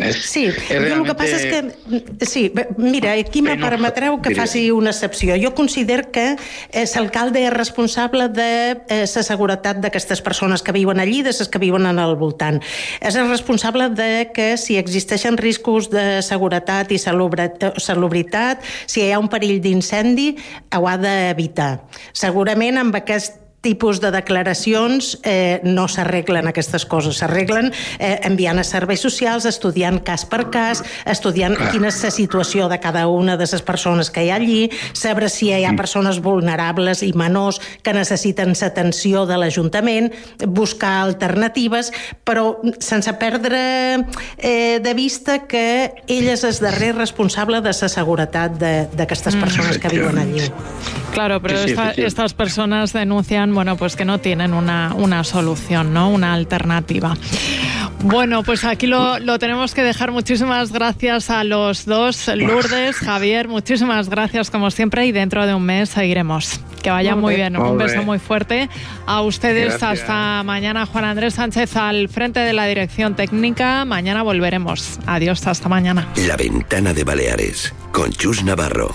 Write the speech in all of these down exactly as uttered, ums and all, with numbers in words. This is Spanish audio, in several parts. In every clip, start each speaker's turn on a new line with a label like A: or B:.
A: És,
B: sí,
A: és
B: jo el que passa és que... Sí, mira, aquí me permetreu que faci una excepció. Jo considero que eh, l'alcalde és responsable de eh, la seguretat d'aquestes persones que viuen allí, de les que viuen en el voltant. És el responsable de que si existeixen riscos de seguretat i salubritat, si hi ha un perill d'incendi, ho ha d'evitar. Segurament amb aquest tipus de declaracions eh, no s'arreglen aquestes coses, s'arreglen eh, enviant a serveis socials, estudiant cas per cas, estudiant Clar. quina és la situació de cada una de les persones que hi ha allí, saber si hi ha persones vulnerables i menors que necessiten l'atenció de l'Ajuntament, buscar alternatives, però sense perdre eh, de vista que ell és el darrer responsable de la seguretat d'aquestes persones que viuen allí.
C: Claro, pero sí, sí, esta, estas personas denuncian, bueno, pues que no tienen una, una solución, ¿no? Una alternativa. Bueno, pues aquí lo, lo tenemos que dejar. Muchísimas gracias a los dos. Lourdes, Javier, muchísimas gracias como siempre y dentro de un mes seguiremos. Que vaya muy bien. Un beso muy fuerte. A ustedes gracias. Hasta mañana. Juan Andrés Sánchez al frente de la dirección técnica. Mañana volveremos. Adiós, hasta mañana.
D: La Ventana de Baleares con Chus Navarro.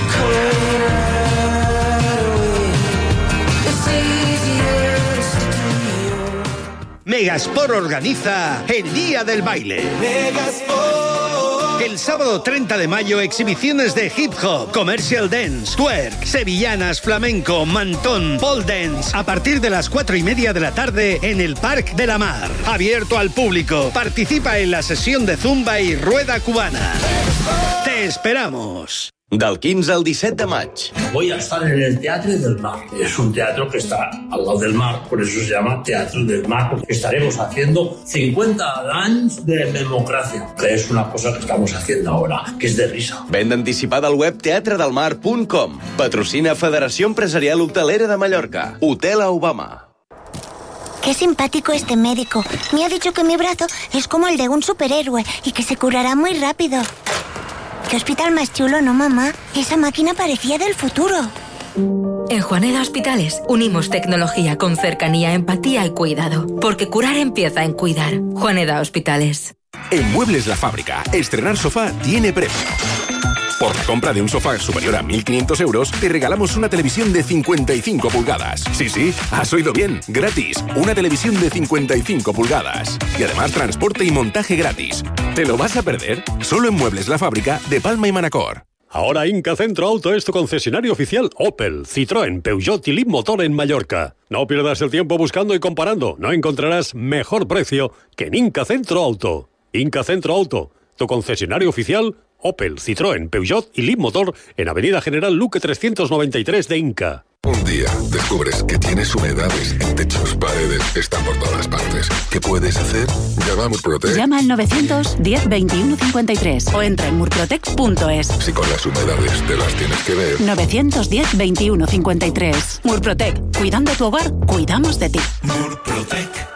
E: Megasport organiza el Día del Baile. Megasport. El sábado treinta de mayo, exhibiciones de hip hop, commercial dance, twerk, sevillanas, flamenco, mantón, pole dance, a partir de las cuatro y media de la tarde en el Parc de la Mar. Abierto al público. Participa en la sesión de zumba y rueda cubana. Te esperamos.
D: Del quinze al disset de maig.
F: Voy a estar en el Teatro del Mar. Es un teatro que está al lado del mar, por eso se llama Teatro del Mar, porque estaremos haciendo cincuenta años de democracia, que es una cosa que estamos haciendo ahora, que es de risa.
D: Venda anticipada al web teatre del mar punt com. Patrocina Federació Empresarial Hotelera de Mallorca. Hotel Obama.
G: Qué simpático este médico. Me ha dicho que mi brazo es como el de un superhéroe y que se curará muy rápido. ¡Qué hospital más chulo, no, mamá! Esa máquina parecía del futuro.
H: En Juaneda Hospitales unimos tecnología con cercanía, empatía y cuidado. Porque curar empieza en cuidar. Juaneda Hospitales.
I: En Muebles La Fábrica, estrenar sofá tiene premio. Por la compra de un sofá superior a mil quinientos euros, te regalamos una televisión de cincuenta y cinco pulgadas. Sí, sí, has oído bien, gratis. Una televisión de cincuenta y cinco pulgadas. Y además transporte y montaje gratis. ¿Te lo vas a perder? Solo en Muebles La Fábrica de Palma y Manacor.
J: Ahora Inca Centro Auto es tu concesionario oficial Opel, Citroën, Peugeot y Leapmotor en Mallorca. No pierdas el tiempo buscando y comparando. No encontrarás mejor precio que en Inca Centro Auto. Inca Centro Auto, tu concesionario oficial Opel, Citroën, Peugeot y Leapmotor en Avenida General Luque trescientos noventa y tres de Inca.
K: Un día descubres que tienes humedades en techos, paredes, están por todas partes. ¿Qué puedes hacer? Llama a Murprotec.
L: Llama al novecientos diez veintiuno cincuenta y tres o entra en murprotec punto es.
K: Si con las humedades te las tienes que ver.
L: novecientos diez veintiuno cincuenta y tres. Murprotec. Cuidando tu hogar, cuidamos de ti.
E: Murprotec.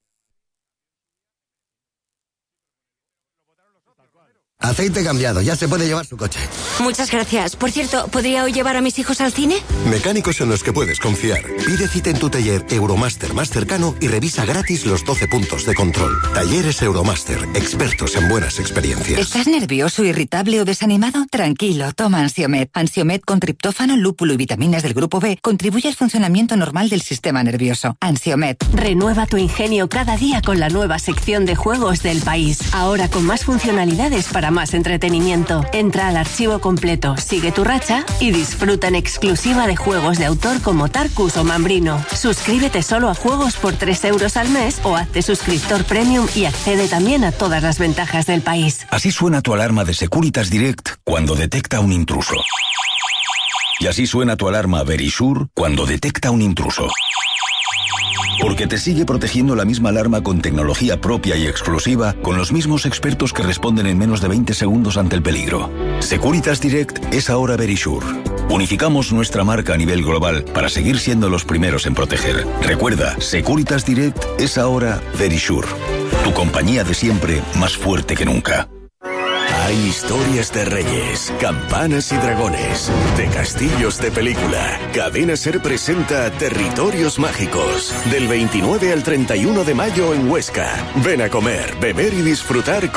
M: Aceite cambiado, ya se puede llevar su coche.
N: Muchas gracias. Por cierto, ¿podría hoy llevar a mis hijos al cine?
K: Mecánicos en los que puedes confiar. Pide cita en tu taller Euromaster más cercano y revisa gratis los doce puntos de control. Talleres Euromaster, expertos en buenas experiencias.
O: ¿Estás nervioso, irritable o desanimado? Tranquilo, toma Ansiomed. Ansiomed con triptófano, lúpulo y vitaminas del grupo B contribuye al funcionamiento normal del sistema nervioso. Ansiomed.
P: Renueva tu ingenio cada día con la nueva sección de juegos del país. Ahora con más funcionalidades para más entretenimiento. Entra al archivo completo, sigue tu racha y disfruta en exclusiva de juegos de autor como Tarkus o Mambrino. Suscríbete solo a juegos por tres euros al mes o hazte suscriptor premium y accede también a todas las ventajas del país.
Q: Así suena tu alarma de Securitas Direct cuando detecta un intruso. Y así suena tu alarma Verisure cuando detecta un intruso. Porque te sigue protegiendo la misma alarma con tecnología propia y exclusiva, con los mismos expertos que responden en menos de veinte segundos ante el peligro. Securitas Direct es ahora Verisure. Unificamos nuestra marca a nivel global para seguir siendo los primeros en proteger. Recuerda, Securitas Direct es ahora Verisure. Tu compañía de siempre, más fuerte que nunca.
R: Hay historias de reyes, campanas y dragones, de castillos de película. Cadena SER presenta Territorios Mágicos, del veintinueve al treinta y uno de mayo en Huesca. Ven a comer, beber y disfrutar